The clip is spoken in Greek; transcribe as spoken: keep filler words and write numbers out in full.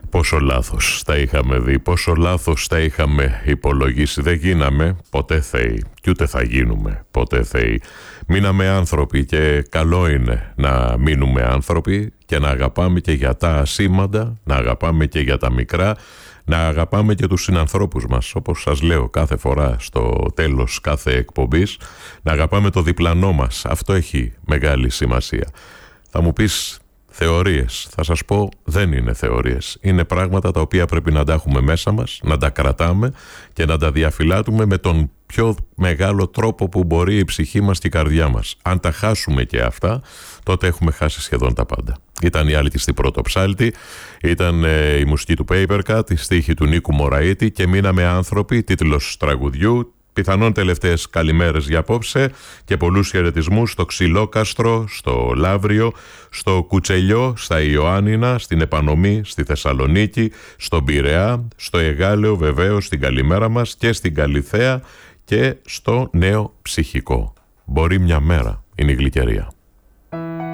Πόσο λάθος τα είχαμε δει, πόσο λάθος τα είχαμε υπολογίσει. Δεν γίναμε ποτέ θεοί κι ούτε θα γίνουμε ποτέ θεοί. Μείναμε άνθρωποι και καλό είναι να μείνουμε άνθρωποι και να αγαπάμε και για τα ασήμαντα, να αγαπάμε και για τα μικρά, να αγαπάμε και τους συνανθρώπους μας, όπως σας λέω κάθε φορά στο τέλος κάθε εκπομπής, να αγαπάμε το διπλανό μας. Αυτό έχει μεγάλη σημασία. Θα μου πεις θεωρίες, θα σας πω δεν είναι θεωρίες. Είναι πράγματα τα οποία πρέπει να τα έχουμε μέσα μας, να τα κρατάμε και να τα διαφυλάτουμε με τον πιο μεγάλο τρόπο που μπορεί η ψυχή μας και η καρδιά μας. Αν τα χάσουμε και αυτά, τότε έχουμε χάσει σχεδόν τα πάντα. Ήταν η Άλκη στη πρώτο ψάλτη, ήταν ε, η μουσική του Papercut, η στίχη του Νίκου Μωραΐτη και μείναμε άνθρωποι, τίτλος τραγουδιού. Πιθανόν τελευταίες καλημέρες για απόψε και πολλούς χαιρετισμούς στο Ξυλόκαστρο, στο Λαύριο, στο Κουτσελιό, στα Ιωάννινα, στην Επανομή, στη Θεσσαλονίκη, στον Πειραιά, στο Εγάλεο βεβαίως, στην καλημέρα μας και στην Καλιθέα και στο Νέο Ψυχικό. Μπορεί μια μέρα, είναι η Γλυκερία.